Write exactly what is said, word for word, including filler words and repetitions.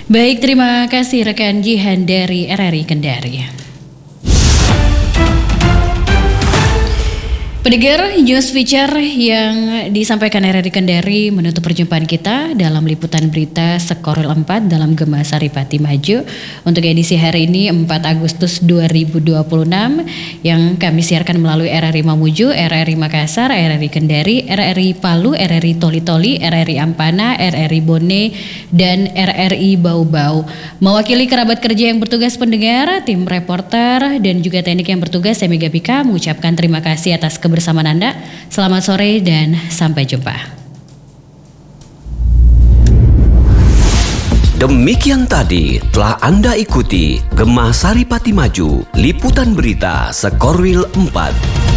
Baik, terima kasih rekan Jihan dari R R I Kendari. Pendengar, news feature yang disampaikan R R I Kendari menutup perjumpaan kita dalam liputan berita Sekoril empat dalam Gema Saripati Maju untuk edisi hari ini empat Agustus dua ribu dua puluh enam yang kami siarkan melalui R R I Mamuju, R R I Makassar, R R I Kendari, R R I Palu, R R I Toli-Toli, R R I Ampana, R R I Bone, dan R R I Bau-Bau. Mewakili kerabat kerja yang bertugas pendengar, tim reporter, dan juga teknik yang bertugas, saya Mega Pika mengucapkan terima kasih atas kebersamaan bersama Anda. Selamat sore dan sampai jumpa. Demikian tadi telah Anda ikuti Gema Saripati Maju, liputan berita Sekoril empat.